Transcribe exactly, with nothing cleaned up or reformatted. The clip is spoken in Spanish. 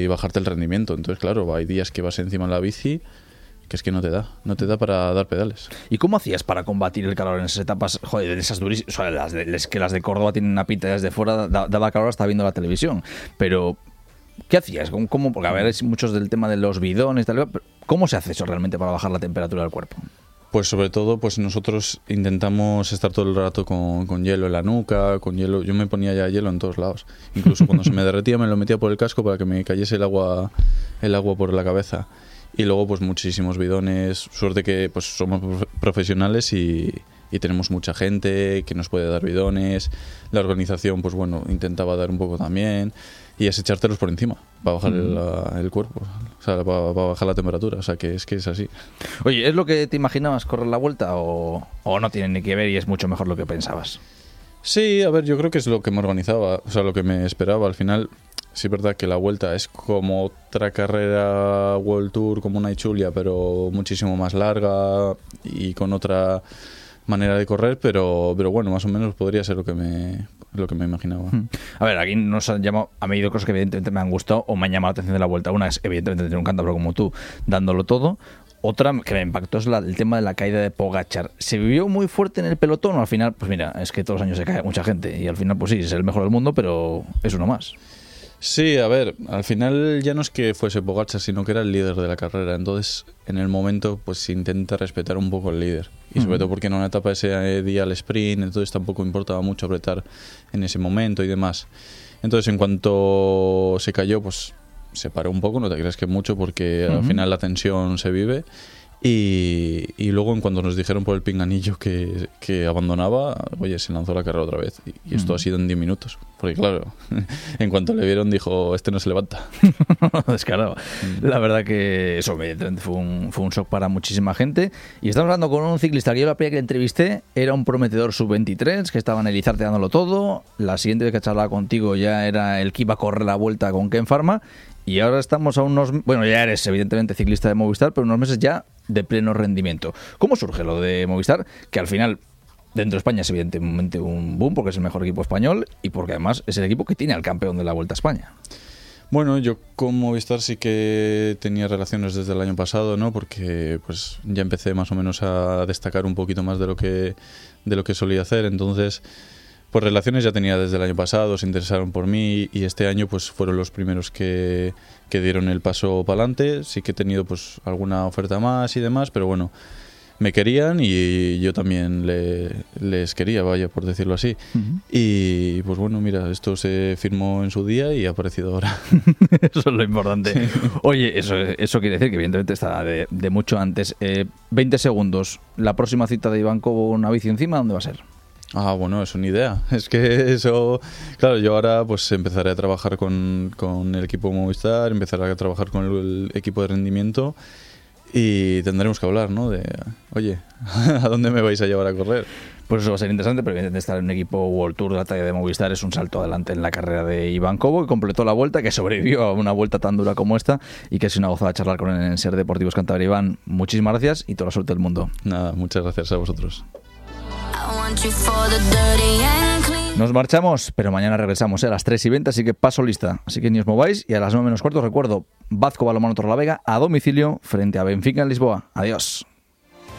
y bajarte el rendimiento. Entonces, claro, hay días que vas encima en la bici que es que no te da, no te da para dar pedales. ¿Y cómo hacías para combatir el calor en esas etapas? Joder, esas durísimas, o sea, las de, es que las de Córdoba tienen una pinta desde fuera, da, daba calor hasta viendo la televisión, pero ¿qué hacías? ¿Cómo, cómo? Porque a ver, es muchos del tema de los bidones, tal, pero ¿cómo se hace eso realmente para bajar la temperatura del cuerpo? Pues sobre todo, pues nosotros intentamos estar todo el rato con, con hielo en la nuca, con hielo. Yo me ponía ya hielo en todos lados. Incluso cuando se me derretía me lo metía por el casco para que me cayese el agua, el agua por la cabeza. Y luego pues muchísimos bidones. Suerte que pues somos profesionales y, y tenemos mucha gente que nos puede dar bidones. La organización pues bueno, intentaba dar un poco también. Y es echártelos por encima para bajar el, el cuerpo, o sea, para, para bajar la temperatura, o sea, que es que es así. Oye, ¿es lo que te imaginabas correr la vuelta o, o no tiene ni que ver y es mucho mejor lo que pensabas? Sí, a ver, yo creo que es lo que me organizaba, o sea, lo que me esperaba. Al final, sí es verdad que la vuelta es como otra carrera World Tour, como una Ichulia, pero muchísimo más larga y con otra manera de correr, pero pero bueno, más o menos podría ser lo que me lo que me imaginaba. A ver, aquí nos han llamado, a mí dos cosas que evidentemente me han gustado o me han llamado la atención de la vuelta. Una es evidentemente tener un cántabro como tú dándolo todo. Otra que me impactó es la, el tema de la caída de Pogačar. ¿Se vivió muy fuerte en el pelotón o al final? Pues mira, es que todos los años se cae mucha gente y al final pues sí, es el mejor del mundo, pero es uno más. Sí, a ver, al final ya no es que fuese Pogačar, sino que era el líder de la carrera. Entonces, en el momento, pues se intenta respetar un poco al líder. Y sobre uh-huh. todo porque en una etapa ese día al sprint, entonces tampoco importaba mucho apretar en ese momento y demás. Entonces, en cuanto se cayó, pues se paró un poco, no te creas que mucho, porque uh-huh. al final la tensión se vive. Y, y luego en cuanto nos dijeron por el pinganillo que, que abandonaba, oye, se lanzó la carrera otra vez. Y, y esto mm. ha sido en diez minutos. Porque claro, en cuanto le vieron dijo, este no se levanta. Descarado. Mm. La verdad que eso evidentemente fue un, fue un shock para muchísima gente. Y estamos hablando con un ciclista que yo la primera que le entrevisté era un prometedor sub veintitrés que estaba en Elizarte dándolo todo. La siguiente vez que charlaba contigo ya era el que iba a correr la vuelta con Ken Pharma. Y ahora estamos a unos... Bueno, ya eres evidentemente ciclista de Movistar, pero unos meses ya de pleno rendimiento. ¿Cómo surge lo de Movistar? Que al final, dentro de España es evidentemente un boom, porque es el mejor equipo español y porque además es el equipo que tiene al campeón de la Vuelta a España. Bueno, yo con Movistar sí que tenía relaciones desde el año pasado, ¿no? Porque pues ya empecé más o menos a destacar un poquito más de lo que, de lo que solía hacer. Entonces, pues relaciones ya tenía desde el año pasado, se interesaron por mí y este año pues fueron los primeros que, que dieron el paso para adelante. Sí que he tenido pues alguna oferta más y demás, pero bueno, me querían y yo también le, les quería, vaya, por decirlo así. Uh-huh. Y pues bueno, mira, esto se firmó en su día y ha aparecido ahora. Eso es lo importante. Sí. Oye, eso, eso quiere decir que evidentemente está de, de mucho antes. Eh, veinte segundos, la próxima cita de Iván Cobo, una bici encima, ¿dónde va a ser? Ah, bueno, es una idea. Es que eso... Claro, yo ahora pues empezaré a trabajar con, con el equipo Movistar, empezaré a trabajar con el, el equipo de rendimiento y tendremos que hablar, ¿no? De, oye, ¿a dónde me vais a llevar a correr? Pues eso va a ser interesante, pero evidentemente estar en un equipo World Tour de la talla de Movistar es un salto adelante en la carrera de Iván Cobo, que completó la vuelta, que sobrevivió a una vuelta tan dura como esta y que es una gozada charlar con él en Ser Deportivos Cantabria. Iván, muchísimas gracias y toda la suerte del mundo. Nada, muchas gracias a vosotros. Nos marchamos, pero mañana regresamos ¿eh? a las tres y veinte, así que paso lista. Así que ni os mováis y a las nueve menos cuarto recuerdo Vazco Balonmano Torrelavega a domicilio frente a Benfica en Lisboa. Adiós.